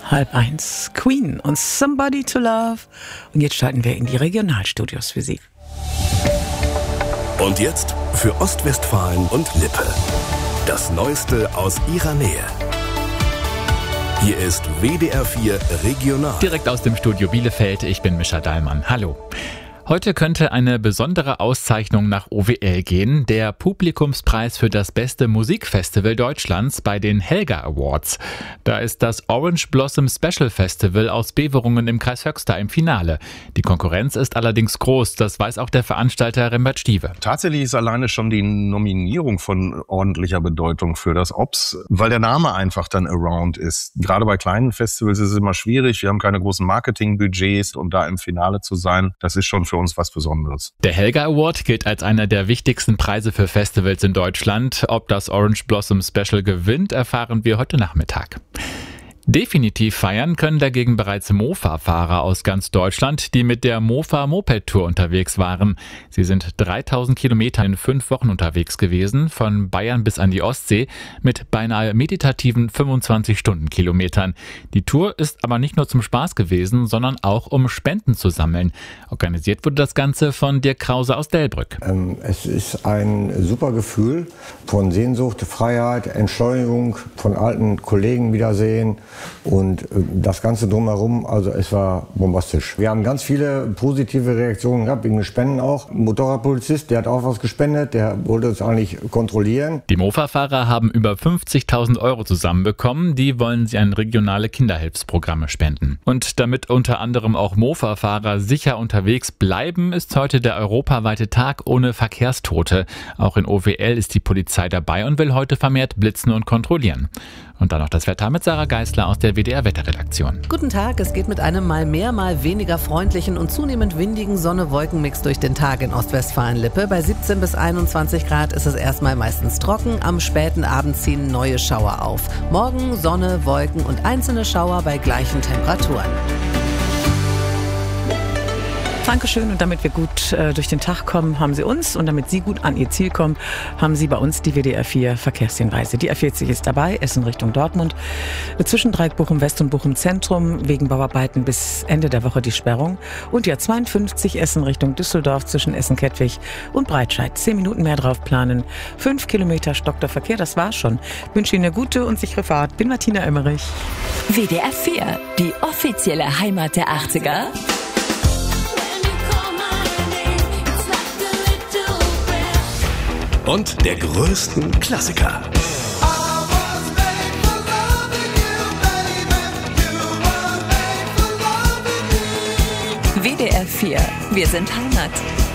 12:30 Queen und Somebody to Love. Und jetzt starten wir in die Regionalstudios für Sie. Und jetzt für Ostwestfalen und Lippe. Das Neueste aus ihrer Nähe. Hier ist WDR 4 Regional. Direkt aus dem Studio Bielefeld, ich bin Mischa Dahlmann. Hallo. Heute könnte eine besondere Auszeichnung nach OWL gehen, der Publikumspreis für das beste Musikfestival Deutschlands bei den Helga Awards. Da ist das Orange Blossom Special Festival aus Beverungen im Kreis Höxter im Finale. Die Konkurrenz ist allerdings groß, das weiß auch der Veranstalter Rembert Stiewe. Tatsächlich ist alleine schon die Nominierung von ordentlicher Bedeutung für das OBS, weil der Name einfach dann Around ist. Gerade bei kleinen Festivals ist es immer schwierig, wir haben keine großen Marketingbudgets und da im Finale zu sein, das ist schon für uns was Besonderes. Der Helga Award gilt als einer der wichtigsten Preise für Festivals in Deutschland. Ob das Orange Blossom Special gewinnt, erfahren wir heute Nachmittag. Definitiv feiern können dagegen bereits Mofa-Fahrer aus ganz Deutschland, die mit der Mofa-Moped-Tour unterwegs waren. Sie sind 3000 Kilometer in 5 Wochen unterwegs gewesen, von Bayern bis an die Ostsee, mit beinahe meditativen 25 Stundenkilometern. Die Tour ist aber nicht nur zum Spaß gewesen, sondern auch um Spenden zu sammeln. Organisiert wurde das Ganze von Dirk Krause aus Delbrück. Es ist ein super Gefühl von Sehnsucht, Freiheit, Entschleunigung, von alten Kollegen wiedersehen. Und das Ganze drumherum, also es war bombastisch. Wir haben ganz viele positive Reaktionen gehabt, wegen den Spenden auch. Ein Motorradpolizist, der hat auch was gespendet, der wollte es eigentlich kontrollieren. Die Mofa-Fahrer haben über 50.000 Euro zusammenbekommen, die wollen sie an regionale Kinderhilfsprogramme spenden. Und damit unter anderem auch Mofa-Fahrer sicher unterwegs bleiben, ist heute der europaweite Tag ohne Verkehrstote. Auch in OWL ist die Polizei dabei und will heute vermehrt blitzen und kontrollieren. Und dann noch das Wetter mit Sarah Geisler aus der WDR-Wetterredaktion. Guten Tag, es geht mit einem mal mehr, mal weniger freundlichen und zunehmend windigen Sonne-Wolken-Mix durch den Tag in Ostwestfalen-Lippe. Bei 17 bis 21 Grad ist es erstmal meistens trocken, am späten Abend ziehen neue Schauer auf. Morgen Sonne, Wolken und einzelne Schauer bei gleichen Temperaturen. Dankeschön, und damit wir gut durch den Tag kommen, haben Sie uns, und damit Sie gut an Ihr Ziel kommen, haben Sie bei uns die WDR 4 Verkehrshinweise. Die A40 ist dabei, Essen Richtung Dortmund. Zwischen Dreieck Bochum West und Bochum Zentrum wegen Bauarbeiten bis Ende der Woche die Sperrung. Und die A52 Essen Richtung Düsseldorf zwischen Essen-Kettwig und Breitscheid. 10 Minuten mehr drauf planen. 5 Kilometer Stock der Verkehr, das war's schon. Ich wünsche Ihnen eine gute und sichere Fahrt. Bin Martina Emmerich. WDR 4, die offizielle Heimat der 80er. Und der größten Klassiker. WDR 4, wir sind Heimat.